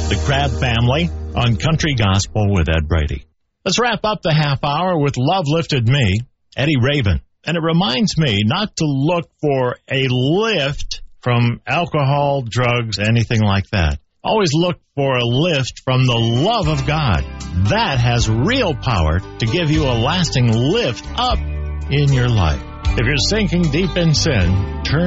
The Crabb Family on Country Gospel with Ed Brady. Let's wrap up the half hour with Love Lifted Me, Eddie Raven. And it reminds me not to look for a lift from alcohol, drugs, anything like that. Always look for a lift from the love of God. That has real power to give you a lasting lift up in your life. If you're sinking deep in sin, turn